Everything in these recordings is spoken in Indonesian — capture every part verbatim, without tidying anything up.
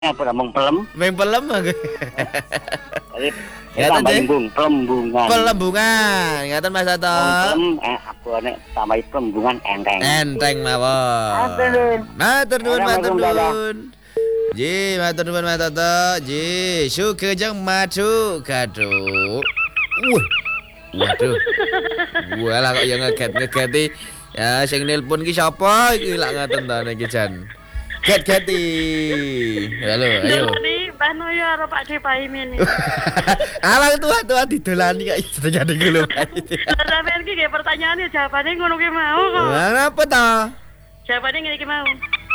apa namung pelem. Meng pelem. Jadi Ya, tambah Teh. limbung pelembungan. Pelembungan, ngaten Mas Toto. Pelem eh aku nek tambah pelembungan enteng. Enteng mawon. Matur nuwun. Matur nuwun, Dadah, matur Mas, dadah. nuwun. Ji, matur nuwun Mas Toto. Ji, sugeng madu gaduk. Wah. Waduh. Walah kok yang ngeget-ngegeti. Ya sing nelpon ki sapa iki lak ngaten ta niki Jan. Get-geti. Halo, ayo. Dolani Mbah Noyo karo Pak De Paimin. Alang tua-tua didolani kok iso jadi lho. Lah sampean iki nggih pertanyaan ya jawabane ngono ki mau kok. Lah napa ta? Jawabane ngene iki mau.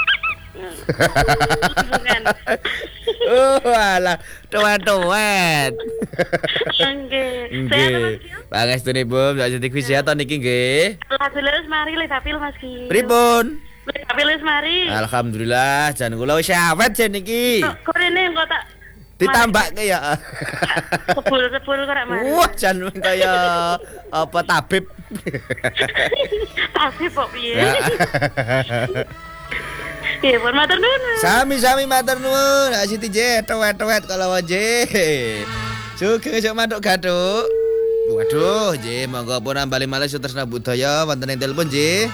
Hubungan. Oh, alah, tuwet-tuwet. Nggih. Nggih. Pangestunipun Mbak Siti Kusiatan niki nggih. Alhamdulillah wis mari le dapil Mas Ki. Pripun? Le dapil wis mari. Alhamdulillah, jan kula wis awet jan niki. Kok rene kok tak Ditambahke ya. sebul-sebul kok rak mari. Wah, jan kaya apa tabib. Asih kok piye. Ya. Iya, pun matur nuwun. Sami-sami matur nuwun. Mbak Siti J, tuwet-tuwet kalau J. Sugeng esuk mantuk gaduk. Waduh, J, monggo pun ambali malih Sutresna Budaya wonten ing telepon J.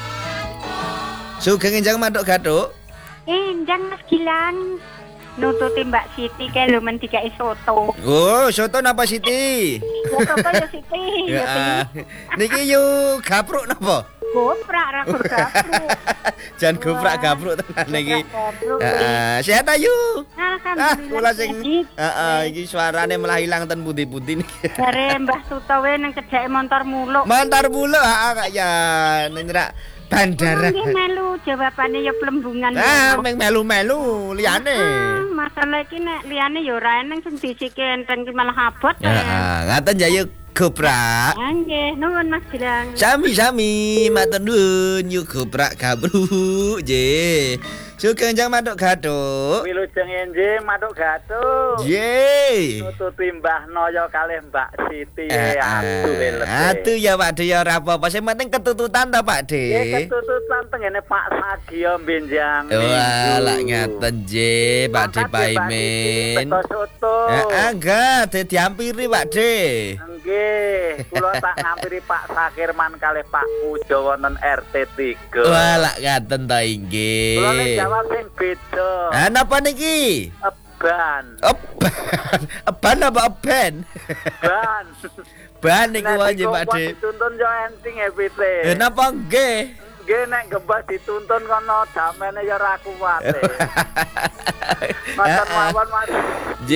Sugeng enjang mantuk gaduk. Eh, njang Mas Gilang. Nututi Mbak Siti kae lho men dikai soto. Oh, soto napa Siti? Ya soto ya Siti. Ya Ya. Niki yu gapruk napa? goprak ra goprak. Jan goprak gapruk tenan niki. Gapruk. Heeh, sehat ayu. Ah, Alhamdulillah. kula sing Jadi, heeh iki suarane malah ilang ten pundi-pundi niki. Jare Mbah Suto we nang kedake montor muluk. Mantar bulu heeh kak ya nyerak bandara. Nggih melu jawabane ya plembungan. Ah, meng melu-melu liyane. Ah, masalah iki nek liyane ya ora eneng sing disike enteng ki malah abot. Heeh, ngaten ya yuk goprak. Ah, nggih, nuwun Mas Gilang. Sami-sami matur nuwun yuk goprak gabruk J. Sugeng jang matuk gaduk. Wilujeng enjing matuk gatuk. Ye. Nututi Mbah Noyo kalih Mbak Siti Eh, atuh lele. Atuh ya Pak De ya ora apa-apa, sing penting ketututan ta Pak De. Nggih ketututan tengene Pak Sagio benjang. Wah, lak ngaten J, Pak De Paimin. Beto soto. Ya enggak, De diampiri Pak De. Nggih, kula tak ngampiri Pak Sakirman kalih Pak Pujo wonten R T tiga. Wah, lak ngaten ta Kula nek inggih. jawab sing beda. Ah, napa niki? Eban. Eban. Eban apa eben? Ban. Ban niku wae Pak De. Dituntun yo enting e pite. Eh napa nggih? Nggih nek gembas dituntun kono damene ya ora kuat. Matur mawon Mas. J.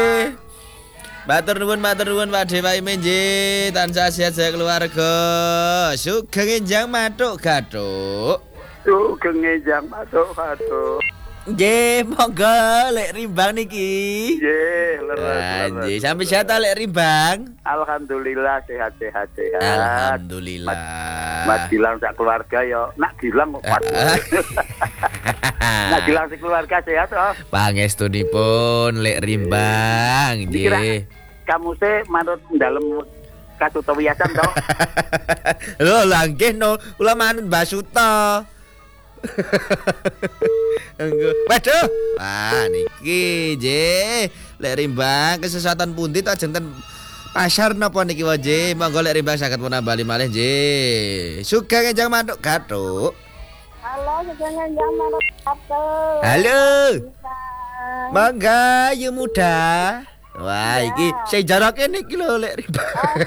Matur nuwun matur nuwun Pak De Paimin J. Tansah sehat saya keluarga. Sugeng enjang matuk gaduk. Sugeng enjang matuk-matuk. Nggih, monggo lek rimbang niki. Nggih, leres. Nggih, sampai sehat ta lek rimbang. Alhamdulillah sehat-sehat sehat. Alhamdulillah. Mas Gilang sak keluarga yo, nak Gilang kok pas. Nak Gilang sak keluarga sehat toh. Pangestunipun lek rimbang Dikira nggih. kamu sih manut dalam Kasuto Wiyasan toh. Lho, lah nggih no, kula manut Mbak Suto. Waduh, wah niki J, lek rimbang kesesatan pundi ta jenten pasar napa niki wae J, monggo lek rimbang saged pun bali malih J. Sugeng enjang mantuk gathuk. Halo, sugeng enjang manut gathuk. Halo. Mangga yu muda. Wah, iki sing jarake niki lho lek rimbang.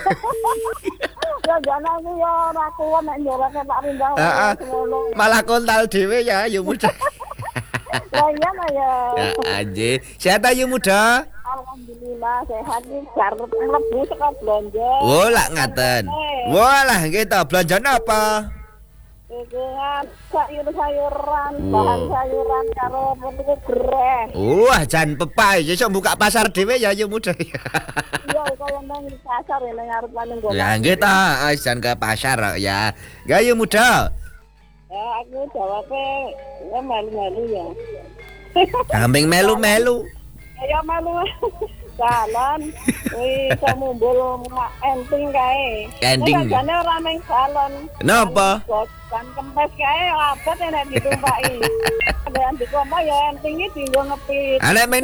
Ya jana iki ya ora kuat nek njarake Pak Rimbang. Heeh. Malah kontal dhewe ya yu muda. Lah iya lah ya. Ya anjir, sehat yu muda. Alhamdulillah sehat iki garep mlebu saka belanja. Oh, lak ngaten. Walah nggih ta, belanjane apa? Iki kan sayur-sayuran, Wow. bahan sayuran karo niku greh. Wah, jan pepai, sesuk buka pasar dhewe ya yu muda. Iya, kaya nang di pasar ya nang arep nang nggon. Ya nggih ta, wis jan ke pasar kok ya. Nggih yu muda. Ya aku jawabe ya malu-malu ya. Kambing melu-melu. Ya malu. salon. Wih, iso mumbul mak enting kae. Enting. Nek jane ora ning salon. Kenapa? Kan kempes kae abot nek ditumpaki. Nek dikono ya enting iki dienggo ngepit. Anak